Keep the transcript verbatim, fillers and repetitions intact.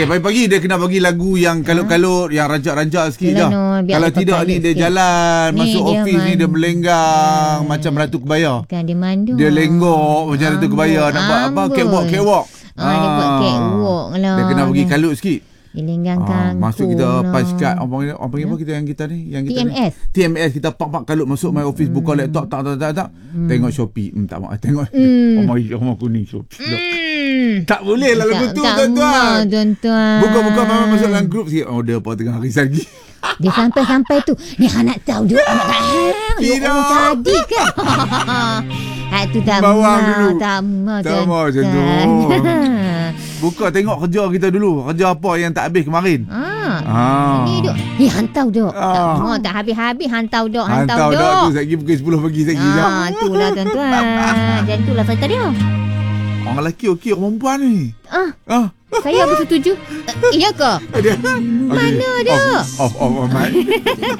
Okey, pagi-pagi dia kena bagi lagu yang kalut-kalut, yang rajak-rajak sikit je. No, Kalau tidak ni dia sikit. Jalan ni masuk dia office man. Ni dia melenggang yeah. macam Ratu Kebaya. Kan dia mandu. Dia lenggok macam Ratu Kebaya nak buat apa catwalk catwalk. Ah, ah, dia buat catwalk lah. Dia kena bagi kalut sikit. Dia lenggangkan. Ah, masuk kita lah. Punch card apa panggil apa yeah. kita yang kita ni yang kita T M S. Ni. T M S kita pak-pak kalut masuk my office hmm. buka laptop tak tak tak tak. Hmm. Tengok Shopee. Hmm, tak maaf tengok. Hmm. Oh my oh kuning Shopee. Hmm. Tak boleh lah lagu tu tuan-tuan. Tuan-tuan. Buka-buka memang masuk dalam grup sikit. Order apa tengah hari lagi. Dia sampai-sampai tu. Ni hang nak tahu dia nak tahu. Dia tadi kan. Ha tu tak bawang dulu. Tak mau tak mau macam tu. Buka tengok kerja kita dulu. Kerja apa yang tak habis kemarin. Ah. ah. Ni duk. Ni hantau duk. Ah. Tak mau tak habis-habis hantau duk, hantau, hantau duk. Hantau duk tu sekejap pukul sepuluh pagi sekejap. Ah, itulah tuan-tuan. Macam itulah cerita dia. Orang lelaki okey, orang perempuan ni. Ah. Ah. Saya bersetuju. Uh, iya ke? Dia. Mana okay. dia? Off, off, off, off, off,